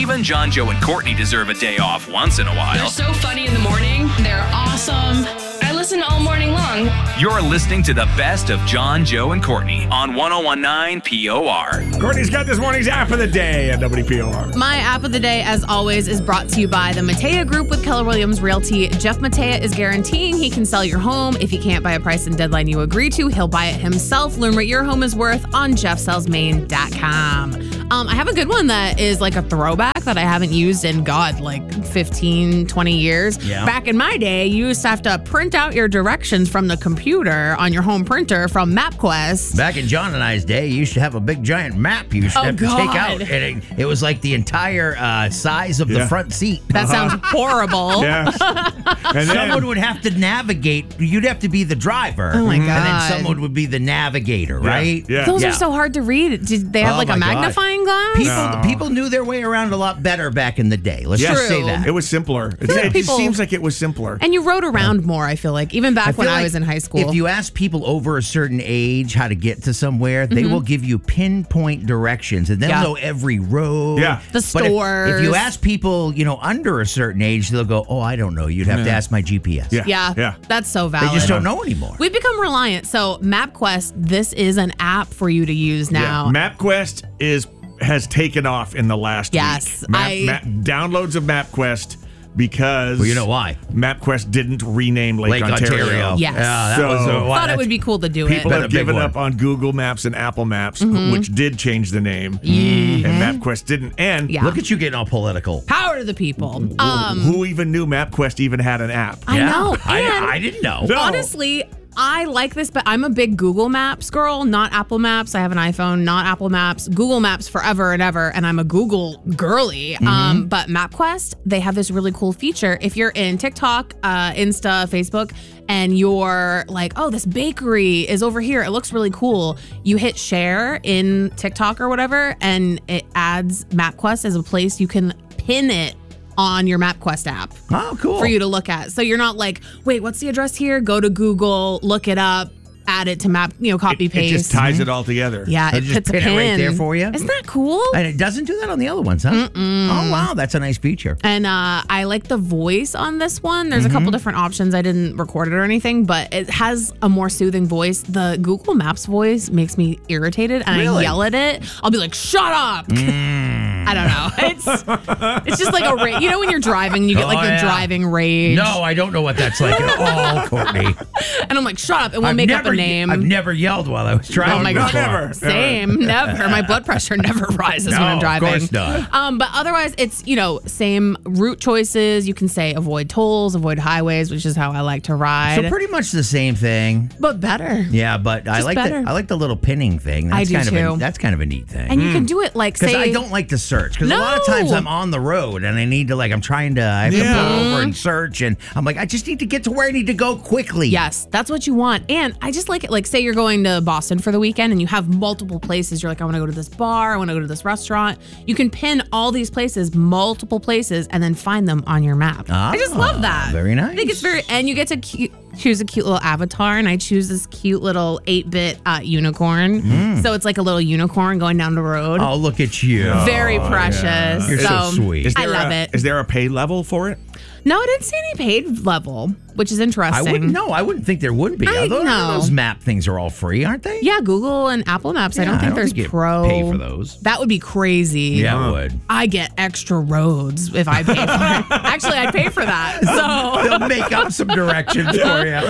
Even John, Joe, and Courtney deserve a day off once in a while. They're so funny in the morning. They're awesome. I listen all morning long. You're listening to the best of John, Joe, and Courtney on 101.9 POR. Courtney's got this morning's app of the day at WPOR. My app of the day, as always, is brought to you by the Matea Group with Keller Williams Realty. Jeff Matea is guaranteeing he can sell your home. If he can't buy a price and deadline you agree to, he'll buy it himself. Learn what your home is worth on jeffsellsmaine.com. I have a good one that is like a throwback that I haven't used in, like 15, 20 years. Yeah. Back in my day, you used to have to print out your directions from the computer on your home printer from MapQuest. Back in John and I's day, you used to have a big giant map you used to have to take out. And it was like the entire size of the front seat. That sounds horrible. Yeah. And Someone would have to navigate. You'd have to be the driver. Oh, my And God. then someone would be the navigator, right? Yeah. Those are so hard to read. Did they have Oh, like a my God. magnifying glass? People knew their way around a lot better back in the day. Let's just say that. It was simpler. It like just people- seems like it was simpler. And you rode around more, I feel like, even back when feel I like was in high school. If you ask people over a certain age how to get to somewhere, they will give you pinpoint directions, and they'll Yeah. know every road. Yeah. The But stores. if you ask people, under a certain age, they'll go, "Oh, I don't know. You'd have to ask my GPS." Yeah. Yeah, that's so valid. They just don't know anymore. We've become reliant. So MapQuest, this is an app for you to use now. MapQuest has taken off in the last Yes, week. Downloads of MapQuest because Well, you know why? MapQuest didn't rename Lake Ontario. Yes. Yeah, that So- was Thought it would be cool to do People it. Been a have big given one. up on Google Maps and Apple Maps, Mm-hmm. which did change the name, and MapQuest didn't. And Yeah. Look at you getting all political. Power to the people. who even knew MapQuest even had an app? I know. And I didn't know. No. honestly, I like this, but I'm a big Google Maps girl, not Apple Maps. I have an iPhone, not Apple Maps. Google Maps forever and ever, and I'm a Google girly. But MapQuest, they have this really cool feature. If you're in TikTok, Insta, Facebook, and you're like, oh, this bakery is over here. It looks really cool. You hit share in TikTok or whatever, and it adds MapQuest as a place you can pin it on your MapQuest app. Oh, cool. For you to look at. So you're not like, wait, what's the address here? Go to Google, look it up, add it to map, copy It paste. just ties it all together. Yeah, They it just puts a pin pin it right there for you? Isn't that cool? And it doesn't do that on the other ones, huh? Oh, wow. That's a nice feature. And I like the voice on this one. There's a couple different options. I didn't record it or anything, but it has a more soothing voice. The Google Maps voice makes me irritated, and I Really? yell at it. I'll be like, shut up. I don't know. It's just like when you're driving, you get like the yeah. driving rage. No, I don't know what that's like at all, Courtney. And I'm like, shut up. It won't make up a name. I've never yelled while I was driving. Oh my God. Never. Same, never. My blood pressure never rises when I'm No, driving. of course not. But otherwise, it's same route choices. You can say avoid tolls, avoid highways, which is how I like to ride. So pretty much the same thing. but better. Yeah, but I Just like better. I like the little pinning thing. That's I do kind too. That's kind of a neat thing. And you can do it like Because say I don't like to search. Because a lot of No. times I'm on the road and I need to I have to pull over and search, and I'm like, I just need to get to where I need to go quickly. Yes, that's what you want. And I just like it. Like, say you're going to Boston for the weekend and you have multiple places. You're like, I want to go to this bar. I want to go to this restaurant. You can pin all these places, multiple places, and then find them on your map. I just love that. Very nice. I think it's and you get to choose a cute little avatar. And I choose this cute little 8-bit unicorn. So it's like a little unicorn going down the road. Oh, look at you. Very precious. You're so sweet. I love it. Is there a pay level for it? No, I didn't see any paid level, which is interesting. I wouldn't think there would be. Those map things are all free, aren't they? Yeah, Google and Apple Maps. I don't think there's you pro. pay for those. That would be crazy. Yeah, it would. I get extra roads if I pay for it. Actually, I'd pay for that. So They'll make up some directions for you.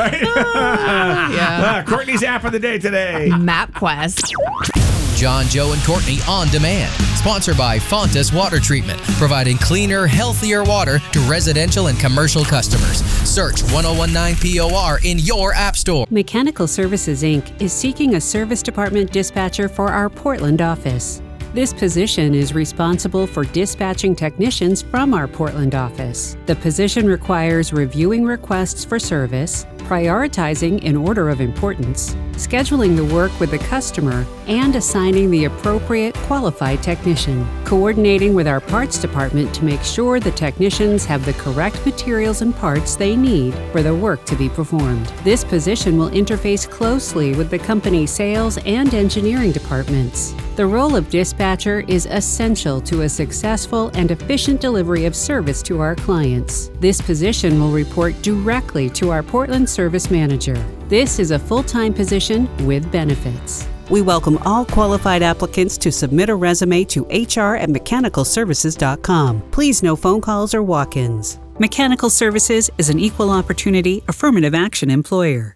yeah. Courtney's app of the day today. MapQuest. John, Joe, and Courtney on demand. Sponsored by Fontas Water Treatment, providing cleaner, healthier water to residential and commercial customers. Search 1019 POR in your app store. Mechanical Services, Inc. is seeking a service department dispatcher for our Portland office. This position is responsible for dispatching technicians from our Portland office. The position requires reviewing requests for service, prioritizing in order of importance, scheduling the work with the customer, and assigning the appropriate qualified technician, coordinating with our parts department to make sure the technicians have the correct materials and parts they need for the work to be performed. This position will interface closely with the company's sales and engineering departments. The role of dispatcher is essential to a successful and efficient delivery of service to our clients. This position will report directly to our Portland Service Manager. This is a full-time position with benefits. We welcome all qualified applicants to submit a resume to hr@mechanicalservices.com. Please no phone calls or walk-ins. Mechanical Services is an equal opportunity affirmative action employer.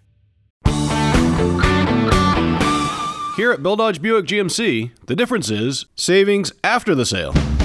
Here at Bill Dodge Buick GMC, the difference is savings after the sale.